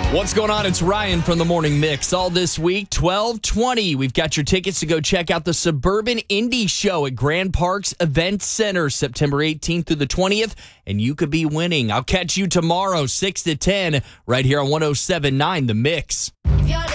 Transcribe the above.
What's going on? It's Ryan from the Morning Mix. All this week, 12:20. We've got your tickets to go check out the Suburban Indie Show at Grand Parks Event Center, September 18th through the 20th, and you could be winning. I'll catch you tomorrow, 6 to 10, right here on 107.9 The Mix. If you're